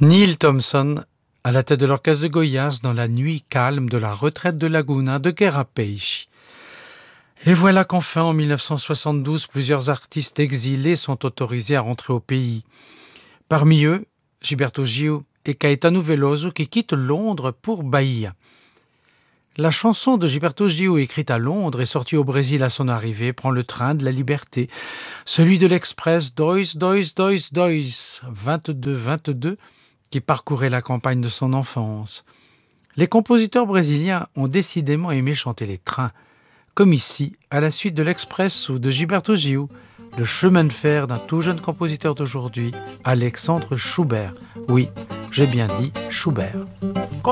Neil Thompson, à la tête de l'orchestre de Goiás dans la nuit calme de la retraite de Laguna de Querapeixe. Et voilà qu'enfin, en 1972, plusieurs artistes exilés sont autorisés à rentrer au pays. Parmi eux, Gilberto Gil et Caetano Veloso qui quittent Londres pour Bahia. La chanson de Gilberto Gil, écrite à Londres et sortie au Brésil à son arrivée, prend le train de la liberté, celui de l'express Dois, 22, qui parcourait la campagne de son enfance. Les compositeurs brésiliens ont décidément aimé chanter les trains, comme ici, à la suite de l'Express ou de Gilberto Gil, le chemin de fer d'un tout jeune compositeur d'aujourd'hui, Alexandre Schubert. Oui, j'ai bien dit Schubert.